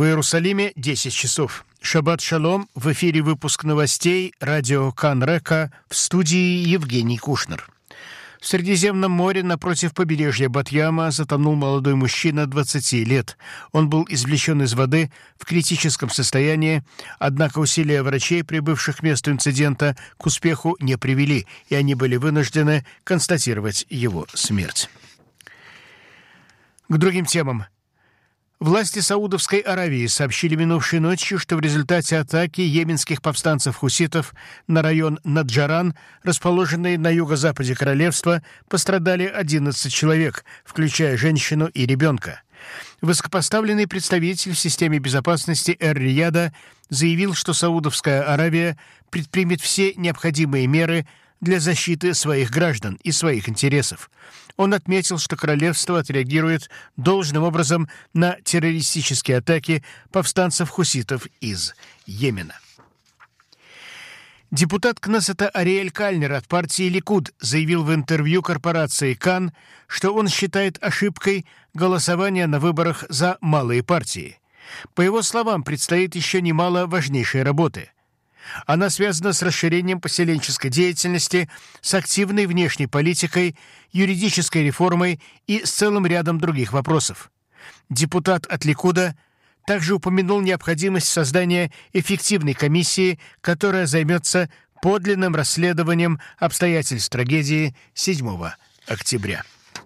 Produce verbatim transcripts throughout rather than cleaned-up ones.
В Иерусалиме десять часов. Шаббат шалом. В эфире выпуск новостей радио Кан Река, в студии Евгений Кушнер. В Средиземном море напротив побережья Бат-Яма затонул молодой мужчина двадцати лет. Он был извлечен из воды в критическом состоянии, однако усилия врачей, прибывших к месту инцидента, к успеху не привели, и они были вынуждены констатировать его смерть. К другим темам. Власти Саудовской Аравии сообщили минувшей ночью, что в результате атаки йеменских повстанцев-хуситов на район Наджаран, расположенный на юго-западе королевства, пострадали одиннадцать человек, включая женщину и ребенка. Высокопоставленный представитель в системе безопасности Эр-Рияда заявил, что Саудовская Аравия предпримет все необходимые меры для защиты своих граждан и своих интересов. Он отметил, что королевство отреагирует должным образом на террористические атаки повстанцев-хуситов из Йемена. Депутат Кнессета Ариэль Кальнер от партии Ликуд заявил в интервью корпорации Кан, что он считает ошибкой голосование на выборах за малые партии. По его словам, предстоит еще немало важнейшей работы. Она связана с расширением поселенческой деятельности, с активной внешней политикой, юридической реформой и с целым рядом других вопросов. Депутат от Ликуда также упомянул необходимость создания эффективной комиссии, которая займется подлинным расследованием обстоятельств трагедии седьмого октября.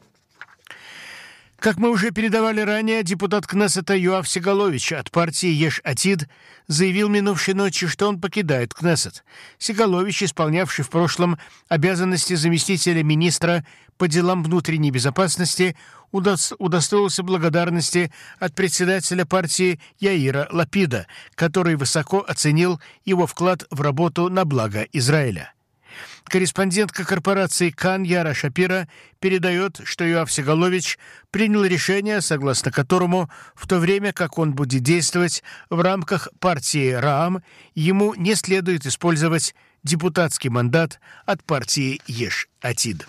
Как мы уже передавали ранее, депутат Кнессета Йоав Сегалович от партии Еш-Атид заявил минувшей ночью, что он покидает Кнессет. Сегалович, исполнявший в прошлом обязанности заместителя министра по делам внутренней безопасности, удостоился благодарности от председателя партии Яира Лапида, который высоко оценил его вклад в работу на благо Израиля. Корреспондентка корпорации Кан Яра Шапира передает, что Йоав Сегалович принял решение, согласно которому, в то время как он будет действовать в рамках партии Раам, ему не следует использовать депутатский мандат от партии Еш-Атид.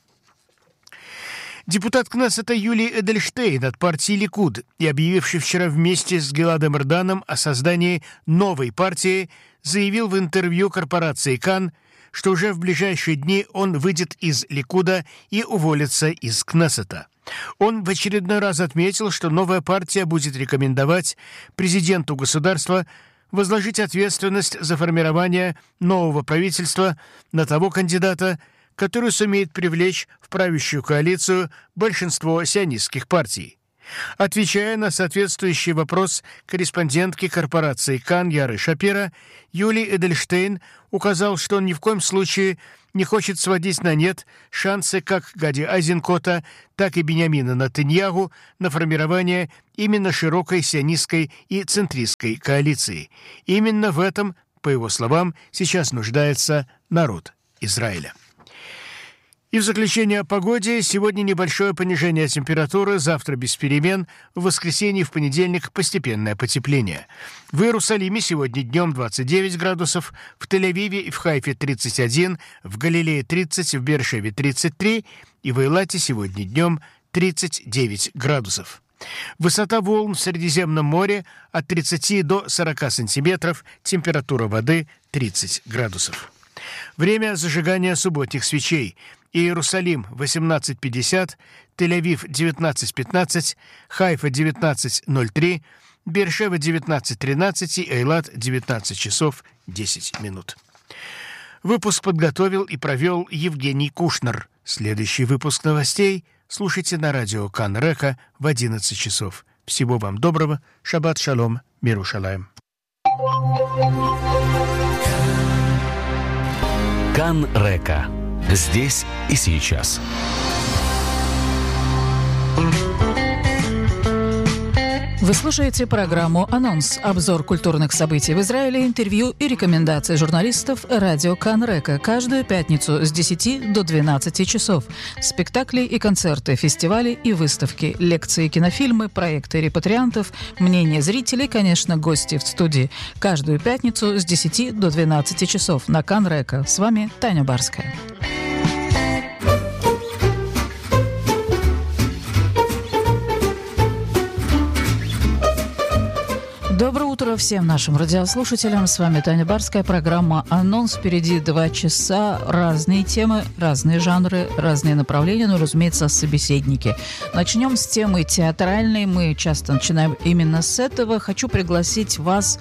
Депутат Кнессета Юли Эдельштейн от партии Ликуд, и объявивший вчера вместе с Гиладом Эрданом о создании новой партии, заявил в интервью корпорации Кан, что уже в ближайшие дни он выйдет из Ликуда и уволится из Кнессета. Он в очередной раз отметил, что новая партия будет рекомендовать президенту государства возложить ответственность за формирование нового правительства на того кандидата, который сумеет привлечь в правящую коалицию большинство сионистских партий. Отвечая на соответствующий вопрос корреспондентки корпорации Кан Яры Шапира, Юли Эдельштейн указал, что он ни в коем случае не хочет сводить на нет шансы как Гади Айзенкота, так и Биньямина Нетаньяху на формирование именно широкой сионистской и центристской коалиции. Именно в этом, по его словам, сейчас нуждается народ Израиля. И в заключение о погоде. Сегодня небольшое понижение температуры, завтра без перемен, в воскресенье и в понедельник постепенное потепление. В Иерусалиме сегодня днем двадцать девять градусов, в Тель-Авиве и в Хайфе тридцать один, в Галилее тридцать, в Беэр-Шеве тридцать три и в Эйлате сегодня днем тридцать девять градусов. Высота волн в Средиземном море от тридцати до сорока сантиметров, температура воды тридцать градусов. Время зажигания субботних свечей. Иерусалим восемнадцать пятьдесят, Тель-Авив девятнадцать пятнадцать, Хайфа девятнадцать ноль три, Беэр-Шева девятнадцать тринадцать и Эйлат девятнадцать часов десять минут. Выпуск подготовил и провел Евгений Кушнер. Следующий выпуск новостей слушайте на радио Кан Река в одиннадцать часов. Всего вам доброго. Шаббат шалом. Мирушалаем. Кан Река. Здесь и сейчас. Вы слушаете программу «Анонс». Обзор культурных событий в Израиле, интервью и рекомендации журналистов радио Кан Река каждую пятницу с десяти до двенадцати часов. Спектакли и концерты, фестивали и выставки, лекции, кинофильмы, проекты репатриантов, мнения зрителей, конечно, гости в студии. Каждую пятницу с десяти до двенадцати часов на Кан Река. С вами Таня Барская. Доброе утро всем нашим радиослушателям. С вами Таня Барская, программа «Анонс». Впереди два часа. Разные темы, разные жанры, разные направления, но, разумеется, собеседники. Начнем с темы театральной. Мы часто начинаем именно с этого. Хочу пригласить вас,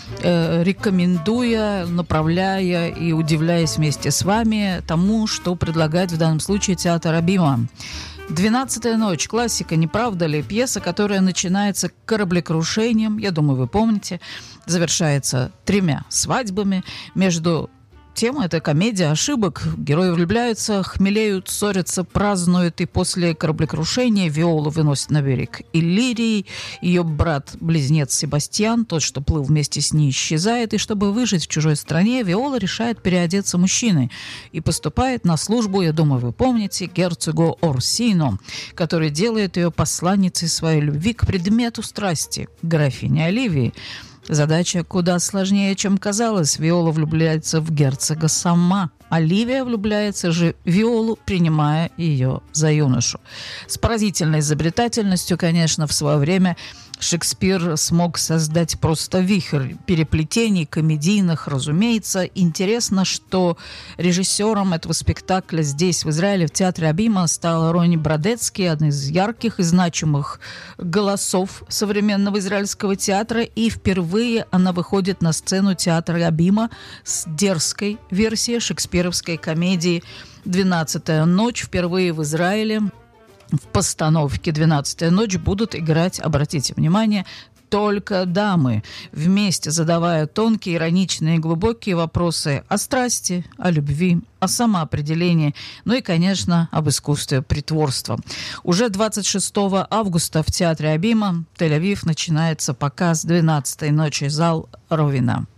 э, рекомендуя, направляя и удивляясь вместе с вами тому, что предлагает в данном случае театр Абима. «Двенадцатая ночь». Классика, не правда ли? Пьеса, которая начинается кораблекрушением, я думаю, вы помните, завершается тремя свадьбами. Между тем, это комедия ошибок. Герои влюбляются, хмелеют, ссорятся, празднуют, и после кораблекрушения Виолу выносят на берег Иллирии. Ее брат-близнец Себастьян, тот, что плыл вместе с ней, исчезает, и чтобы выжить в чужой стране, Виола решает переодеться мужчиной и поступает на службу, я думаю, вы помните, герцогу Орсино, который делает ее посланницей своей любви к предмету страсти, графине Оливии. Задача куда сложнее, чем казалось. Виола влюбляется в герцога сама. Оливия влюбляется же в Виолу, принимая ее за юношу. С поразительной изобретательностью, конечно, в свое время Шекспир смог создать просто вихрь переплетений комедийных, разумеется. Интересно, что режиссером этого спектакля здесь, в Израиле, в театре Абима, стала Рони Бродецкий, один из ярких и значимых голосов современного израильского театра. И впервые она выходит на сцену театра Абима с дерзкой версией шекспировской комедии «Двенадцатая ночь». Впервые в Израиле в постановке «Двенадцатая ночь» будут играть, обратите внимание, только дамы, вместе задавая тонкие, ироничные и глубокие вопросы о страсти, о любви, о самоопределении, ну и, конечно, об искусстве притворства. Уже двадцать шестого августа в театре Абима, Тель-Авив, начинается показ «Двенадцатой ночи», зал Ровина.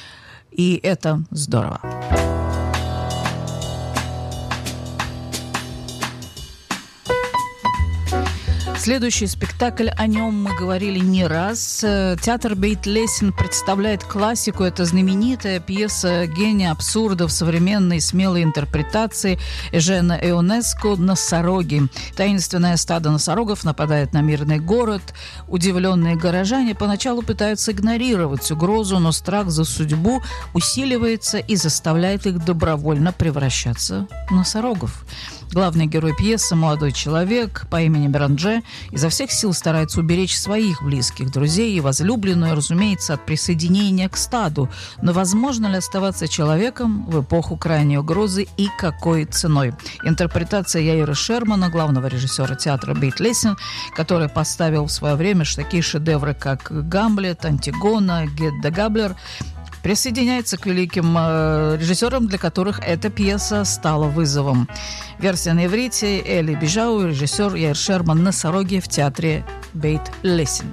И это здорово. Следующий спектакль, о нем мы говорили не раз. Театр Бейт Лессин представляет классику. Это знаменитая пьеса гения абсурда в современной смелой интерпретации Эжена Ионеско «Носороги». Таинственное стадо носорогов нападает на мирный город. Удивленные горожане поначалу пытаются игнорировать угрозу, но страх за судьбу усиливается и заставляет их добровольно превращаться в носорогов. Главный герой пьесы, молодой человек по имени Берандже, изо всех сил старается уберечь своих близких, друзей и возлюбленную, разумеется, от присоединения к стаду. Но возможно ли оставаться человеком в эпоху крайней угрозы и какой ценой? Интерпретация Яира Шермана, главного режиссера театра Бейт Лессин, который поставил в свое время такие шедевры, как «Гамлет», «Антигона», «Гетта Габлер», присоединяется к великим э, режиссерам, для которых эта пьеса стала вызовом. Версия на иврите Эли Бижау, режиссер Яир Шерман «Носороги» в театре Бейт Лессин.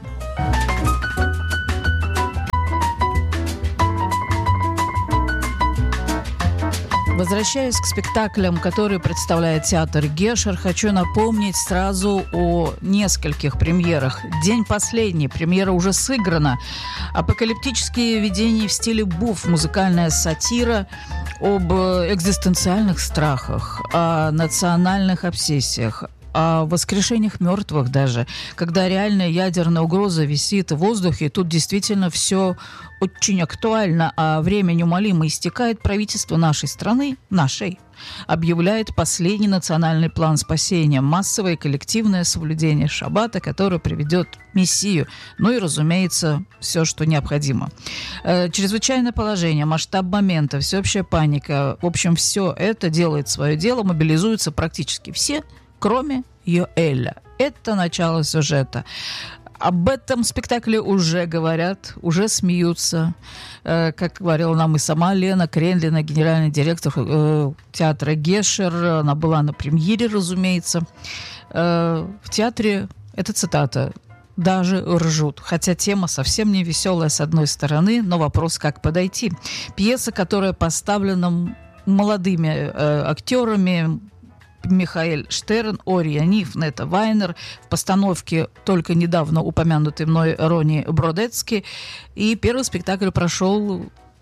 Возвращаясь к спектаклям, которые представляет театр Гешер, хочу напомнить сразу о нескольких премьерах. День последний. Премьера уже сыграна. Апокалиптические видения в стиле буф. Музыкальная сатира об экзистенциальных страхах, о национальных обсессиях, о воскрешениях мертвых даже, когда реальная ядерная угроза висит в воздухе, тут действительно все очень актуально, а время неумолимо истекает, правительство нашей страны, нашей, объявляет последний национальный план спасения, массовое и коллективное соблюдение шаббата, которое приведет Мессию, ну и, разумеется, все, что необходимо. Э, чрезвычайное положение, масштаб момента, всеобщая паника, в общем, все это делает свое дело, мобилизуются практически все, кроме Йоэля. Это начало сюжета. Об этом спектакле уже говорят, уже смеются. Э, как говорила нам и сама Лена Кренлина, генеральный директор э, театра Гешер. Она была на премьере, разумеется. Э, в театре, это цитата, даже ржут. Хотя тема совсем не веселая с одной стороны, но вопрос, как подойти. Пьеса, которая поставлена молодыми э, актерами, Михаэль Штерн, Ори Яниф, Нета Вайнер, в постановке только недавно упомянутый мной Рони Бродецкий. И первый спектакль прошел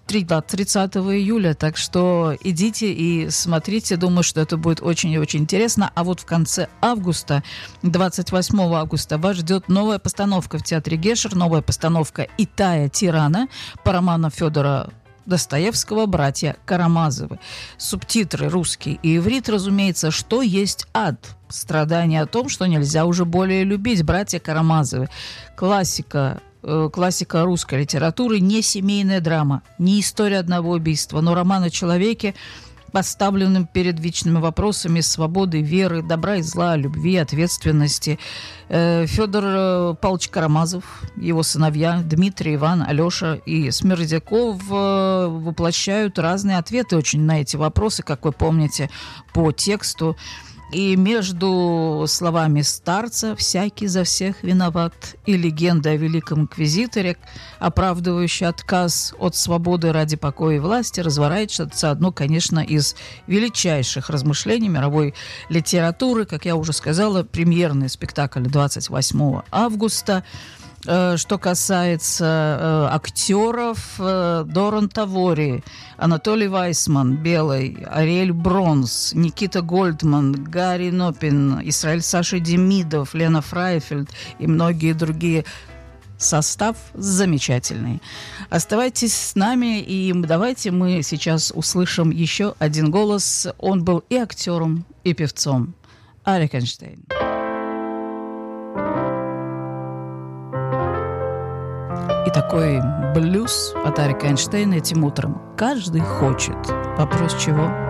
тридцатого июля, так что идите и смотрите, думаю, что это будет очень и очень интересно. А вот в конце августа, двадцать восьмого августа, вас ждет новая постановка в театре Гешер, новая постановка «Итая тирана» по роману Федора Достоевского «Братья Карамазовы». Субтитры русский и иврит, разумеется, «Что есть ад?» Страдание о том, что нельзя уже более любить. «Братья Карамазовы». Классика, э, классика русской литературы, не семейная драма, не история одного убийства, но роман о человеке, поставленным перед вечными вопросами свободы, веры, добра и зла, любви, ответственности. Федор Павлович Карамазов, его сыновья Дмитрий, Иван, Алеша и Смердяков воплощают разные ответы очень на эти вопросы, как вы помните по тексту. И между словами старца «всякий за всех виноват» и легенда о великом инквизиторе, оправдывающей отказ от свободы ради покоя и власти, разворачивается одно, конечно, из величайших размышлений мировой литературы. Как я уже сказала, премьерный спектакль двадцать восьмого августа. Что касается э, актеров, э, Доран Тавори, Анатолий Вайсман, Белый, Ариэль Бронс, Никита Гольдман, Гарри Нопин, Исраиль Саша Демидов, Лена Фрайфельд и многие другие. Состав замечательный. Оставайтесь с нами, и давайте мы сейчас услышим еще один голос. Он был и актером, и певцом. Арик Эйнштейн. И такой блюз от Арика Эйнштейна этим утром. Каждый хочет. Вопрос чего?